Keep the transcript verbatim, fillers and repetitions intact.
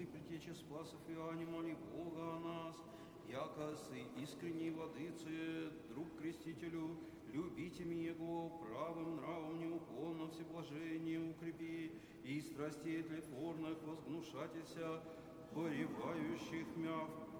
чистой притече спасов Иоанне, моли Бога о нас, яко сы искренней владыце, друг крестителю, любите ми Его, правым нравом неуклонно всеблажение укрепи, и страстей тлетворных возгнушатися, поревающих мяв,